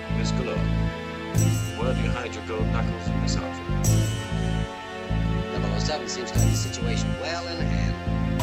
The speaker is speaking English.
Miss Galore, where do you hide your gold knuckles in this outfit? 007 seems to have the situation well in hand.